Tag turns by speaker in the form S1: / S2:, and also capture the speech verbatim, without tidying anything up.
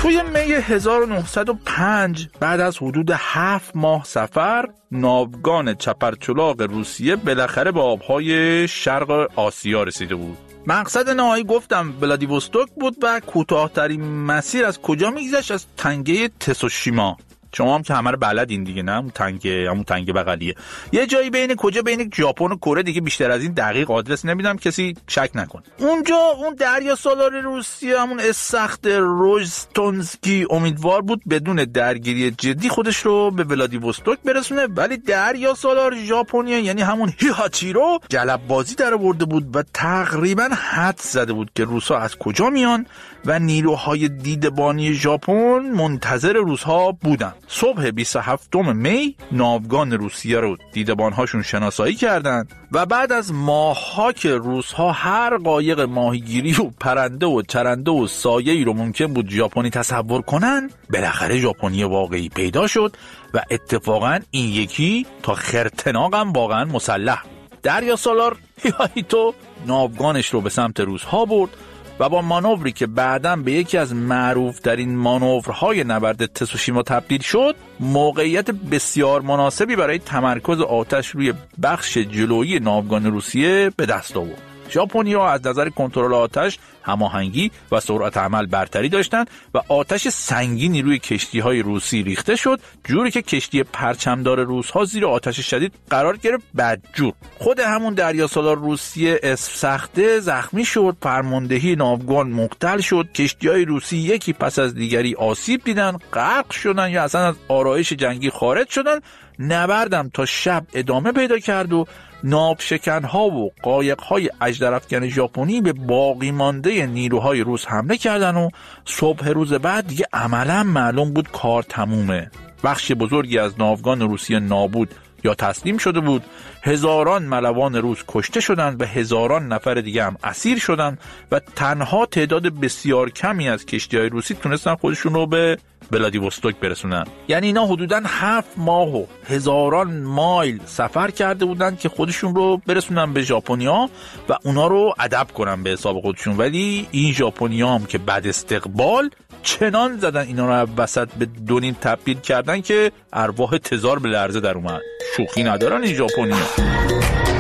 S1: توی می هزار و نهصد و پنج بعد از حدود هفت ماه سفر، ناوگان چپرچلاق روسیه بالاخره به آبهای شرق آسیا رسیده بود. مقصد نهایی گفتم ولادیوستوک بود و کوتاه‌ترین مسیر از کجا میگذشت؟ از تنگه تسوشیما. شما هم که همه رو بلدین دیگه، نه؟ اون تنگه، همون تنگه بغلیه. یه جایی بین کجا بین ژاپن و کره دیگه، بیشتر از این دقیق آدرس نمیدم، کسی شک نکنه. اونجا اون دریا سالار روسیه، همون استخر روژستونسکی، امیدوار بود بدون درگیری جدی خودش رو به ولادیوستوک برسونه، ولی دریا سالار ژاپنیا یعنی همون هیهاچیرو جلب بازی در آورده بود و تقریبا حد زده بود که روسا از کجا میان و نیروهای دیدبانی ژاپن منتظر روس‌ها بودن. صبح بیست و هفتم می ناوگان روسیه رو دیدبان‌هاشون شناسایی کردند و بعد از ماه‌ها که روس‌ها هر قایق ماهیگیری و پرنده و چرنده و سایه‌ای رو ممکن بود ژاپنی تصور کنن، بالاخره ژاپنی واقعی پیدا شد و اتفاقاً این یکی تا خرطناقم واقعاً مسلح. دریا سالار هیهایتو ناوگانش رو به سمت روس‌ها برد و با مانوری که بعداً به یکی از معروف‌ترین مانورهای نبرد تسوشیما تبدیل شد، موقعیت بسیار مناسبی برای تمرکز آتش روی بخش جلویی ناوگان روسیه به دست آورد. ژاپنی‌ها از نظر کنترل آتش، هماهنگی و سرعت عمل برتری داشتند و آتش سنگینی روی کشتی‌های روسی ریخته شد، جوری که کشتی پرچمدار روس‌ها زیر آتش شدید قرار گرفت. بدجور خود همون دریا سالار روسیه اسفسخته زخمی شد، فرماندهی ناوگان مختل شد، کشتی‌های روسی یکی پس از دیگری آسیب دیدن، غرق شدن یا اصلا از آرایش جنگی خارج شدن. نبردم تا شب ادامه پیدا کرد و ناوشکن‌ها و قایق‌های اژدرافکن ژاپنی به باقی مانده نیروهای روس حمله کردن و صبح روز بعد دیگه عملاً معلوم بود کار تمومه. بخش بزرگی از ناوگان روسیه نابود یا تسلیم شده بود، هزاران ملوان روس کشته شدند و هزاران نفر دیگه هم اسیر شدند و تنها تعداد بسیار کمی از کشتی‌های روسی تونستن خودشون رو به ولادیوستوک برسونن. یعنی اینا حدوداً هفت ماه و هزاران مایل سفر کرده بودن که خودشون رو برسونن به ژاپنیا و اونا رو ادب کنن به حساب خودشون، ولی این ژاپنیا هم که بعد استقبال چنان زدن اینا رو وسط به دونیم تبدیل کردن که ارواح تزار به لرزه در اومد. شوخی ندارن این ژاپنیا.